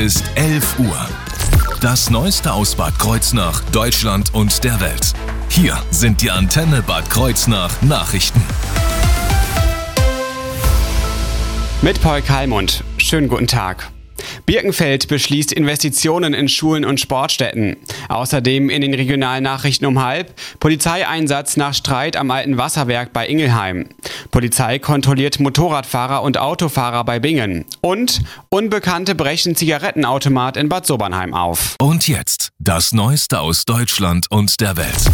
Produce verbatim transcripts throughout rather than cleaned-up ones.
Ist elf Uhr. Das Neueste aus Bad Kreuznach, Deutschland und der Welt. Hier sind die Antenne Bad Kreuznach Nachrichten. Mit Paul Kalmund. Schönen guten Tag. Birkenfeld beschließt Investitionen in Schulen und Sportstätten. Außerdem in den regionalen Nachrichten um halb Polizeieinsatz nach Streit am alten Wasserwerk bei Ingelheim. Polizei kontrolliert Motorradfahrer und Autofahrer bei Bingen. Und Unbekannte brechen Zigarettenautomat in Bad Sobernheim auf. Und jetzt das Neueste aus Deutschland und der Welt.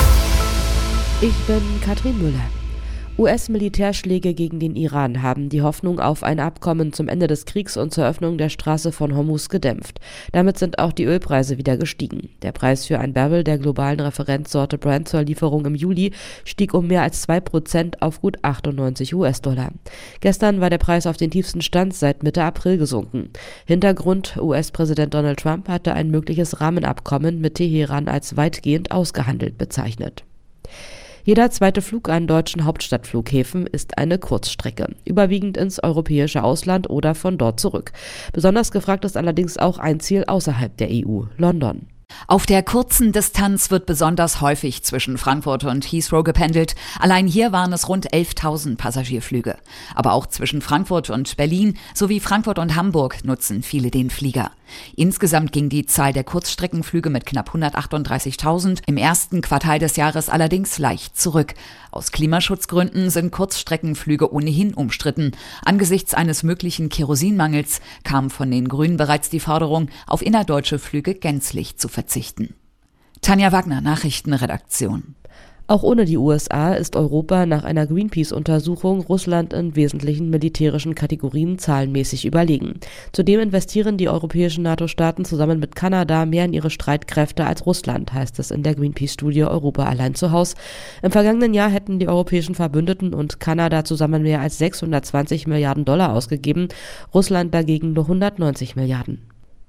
Ich bin Katrin Müller. U S-Militärschläge gegen den Iran haben die Hoffnung auf ein Abkommen zum Ende des Kriegs und zur Öffnung der Straße von Hormuz gedämpft. Damit sind auch die Ölpreise wieder gestiegen. Der Preis für ein Barrel der globalen Referenzsorte Brent zur Lieferung im Juli stieg um mehr als zwei Prozent auf gut achtundneunzig US-Dollar. Gestern war der Preis auf den tiefsten Stand seit Mitte April gesunken. Hintergrund: U S-Präsident Donald Trump hatte ein mögliches Rahmenabkommen mit Teheran als weitgehend ausgehandelt bezeichnet. Jeder zweite Flug an deutschen Hauptstadtflughäfen ist eine Kurzstrecke, überwiegend ins europäische Ausland oder von dort zurück. Besonders gefragt ist allerdings auch ein Ziel außerhalb der E U, London. Auf der kurzen Distanz wird besonders häufig zwischen Frankfurt und Heathrow gependelt. Allein hier waren es rund elftausend Passagierflüge. Aber auch zwischen Frankfurt und Berlin sowie Frankfurt und Hamburg nutzen viele den Flieger. Insgesamt ging die Zahl der Kurzstreckenflüge mit knapp hundertachtunddreißigtausend im ersten Quartal des Jahres allerdings leicht zurück. Aus Klimaschutzgründen sind Kurzstreckenflüge ohnehin umstritten. Angesichts eines möglichen Kerosinmangels kam von den Grünen bereits die Forderung, auf innerdeutsche Flüge gänzlich zu verzichten. Tanja Wagner, Nachrichtenredaktion. Auch ohne die U S A ist Europa nach einer Greenpeace-Untersuchung Russland in wesentlichen militärischen Kategorien zahlenmäßig überlegen. Zudem investieren die europäischen NATO-Staaten zusammen mit Kanada mehr in ihre Streitkräfte als Russland, heißt es in der Greenpeace-Studie Europa allein zu Haus. Im vergangenen Jahr hätten die europäischen Verbündeten und Kanada zusammen mehr als sechshundertzwanzig Milliarden Dollar ausgegeben, Russland dagegen nur hundertneunzig Milliarden.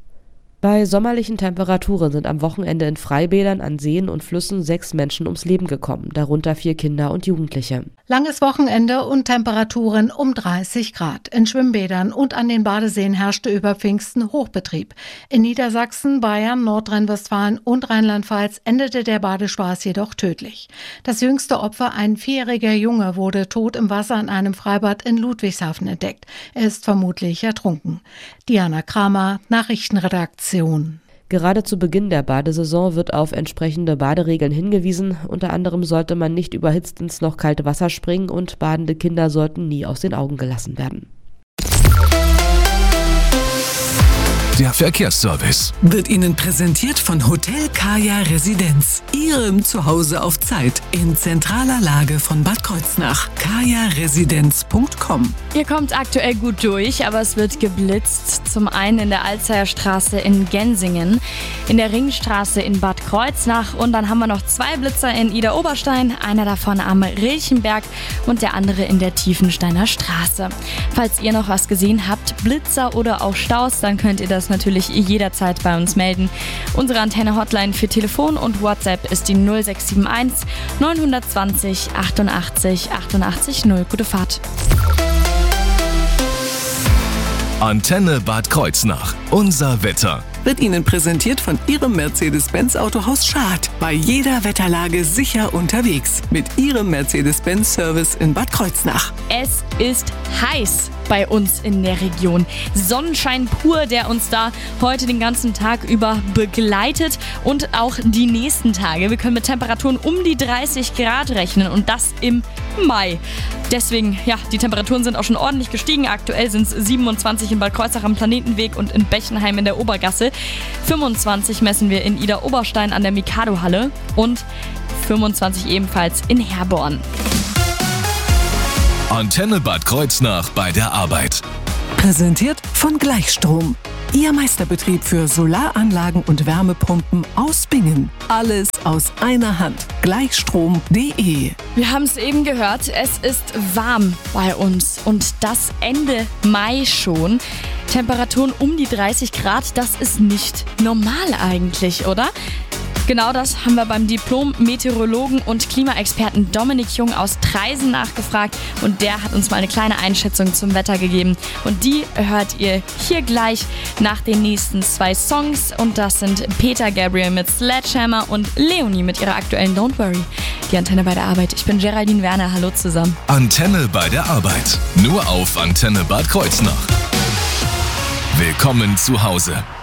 Bei sommerlichen Temperaturen sind am Wochenende in Freibädern an Seen und Flüssen sechs Menschen ums Leben gekommen, darunter vier Kinder und Jugendliche. Langes Wochenende und Temperaturen um dreißig Grad. In Schwimmbädern und an den Badeseen herrschte über Pfingsten Hochbetrieb. In Niedersachsen, Bayern, Nordrhein-Westfalen und Rheinland-Pfalz endete der Badespaß jedoch tödlich. Das jüngste Opfer, ein vierjähriger Junge, wurde tot im Wasser in einem Freibad in Ludwigshafen entdeckt. Er ist vermutlich ertrunken. Diana Kramer, Nachrichtenredaktion. Gerade zu Beginn der Badesaison wird auf entsprechende Baderegeln hingewiesen. Unter anderem sollte man nicht überhitzt ins noch kalte Wasser springen und badende Kinder sollten nie aus den Augen gelassen werden. Der Verkehrsservice wird Ihnen präsentiert von Hotel Kaya Residenz, Ihrem Zuhause auf Zeit in zentraler Lage von Bad Kreuznach. kaya residenz punkt com. Ihr kommt aktuell gut durch, aber es wird geblitzt. Zum einen in der Alzeyer Straße in Gensingen, in der Ringstraße in Bad Kreuznach und dann haben wir noch zwei Blitzer in Idar-Oberstein, einer davon am Rilchenberg und der andere in der Tiefensteiner Straße. Falls ihr noch was gesehen habt, Blitzer oder auch Staus, dann könnt ihr das natürlich jederzeit bei uns melden. Unsere Antenne-Hotline für Telefon und WhatsApp ist die null sechs sieben eins neun zwei null achtundachtzig achtundachtzig null. Gute Fahrt. Antenne Bad Kreuznach. Unser Wetter wird Ihnen präsentiert von Ihrem Mercedes-Benz Autohaus Schad. Bei jeder Wetterlage sicher unterwegs. Mit Ihrem Mercedes-Benz-Service in Bad Kreuznach. Es ist heiß bei uns in der Region. Sonnenschein pur, der uns da heute den ganzen Tag über begleitet und auch die nächsten Tage. Wir können mit Temperaturen um die dreißig Grad rechnen und das im Mai. Deswegen, ja, die Temperaturen sind auch schon ordentlich gestiegen. Aktuell sind es siebenundzwanzig in Bad Kreuznach am Planetenweg und in Bechenheim in der Obergasse. fünfundzwanzig messen wir in Idar-Oberstein an der Mikado-Halle und fünfundzwanzig ebenfalls in Herborn. Antenne Bad Kreuznach bei der Arbeit. Präsentiert von Gleichstrom. Ihr Meisterbetrieb für Solaranlagen und Wärmepumpen aus Bingen. Alles aus einer Hand. Gleichstrom punkt de. Wir haben es eben gehört, es ist warm bei uns und das Ende Mai schon. Temperaturen um die dreißig Grad, das ist nicht normal eigentlich, oder? Genau das haben wir beim Diplom-Meteorologen und Klimaexperten Dominik Jung aus Traisen nachgefragt und der hat uns mal eine kleine Einschätzung zum Wetter gegeben. Und die hört ihr hier gleich nach den nächsten zwei Songs und das sind Peter Gabriel mit Sledgehammer und Leonie mit ihrer aktuellen Don't Worry. Die Antenne bei der Arbeit. Ich bin Geraldine Werner. Hallo zusammen. Antenne bei der Arbeit. Nur auf Antenne Bad Kreuznach. Willkommen zu Hause.